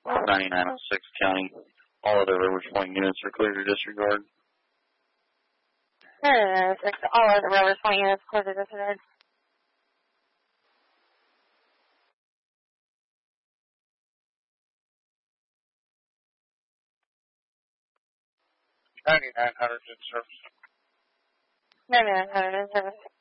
9906 County. All other River Point units are clear to disregard. 9906, all other River Point units clear to disregard. 9900 in service. 9900 in service.